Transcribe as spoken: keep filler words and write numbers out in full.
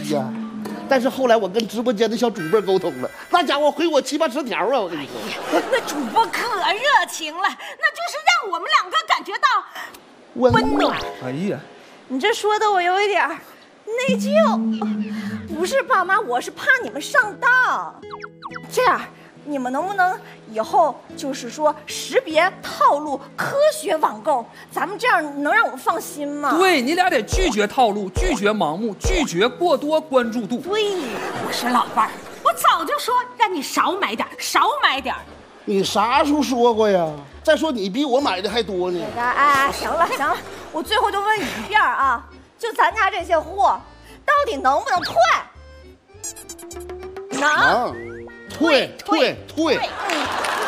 呀，但是后来我跟直播间的小主播沟通了，那家伙回我七八十条啊！我跟你说， 哎呀，那主播可热情了，那就是让我们两个感觉到温温暖。 哎呀， 你这说的我有一点内疚，不是爸妈，我是怕你们上当。这样，你们能不能以后就是说识别套路、科学网购？咱们这样能让我们放心吗？ 对你俩得拒绝套路，拒绝盲目，拒绝过多关注度。 对， 我说老伴儿，我早就说让你少买点，少买点。 你啥时候说过呀？再说你比我买的还多呢。 哎哎，行了行了，我最后就问你一遍啊，就咱家这些货，到底能不能退？能。 能，退退退。 嗯